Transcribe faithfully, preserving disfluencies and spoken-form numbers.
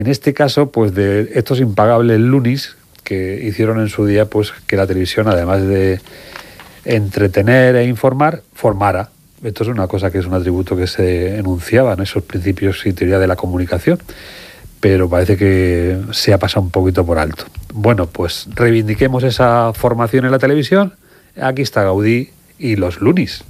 En este caso, pues de estos impagables lunis que hicieron en su día, pues que la televisión, además de entretener e informar, formara. Esto es una cosa que es un atributo que se enunciaba en esos principios y teoría de la comunicación, pero parece que se ha pasado un poquito por alto. Bueno, pues reivindiquemos esa formación en la televisión. Aquí está Gaudí y los lunis.